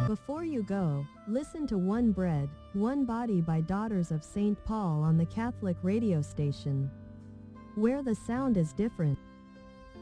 Before you go, listen to One Bread, One Body by Daughters of St. Paul on the Catholic radio station, where the sound is different.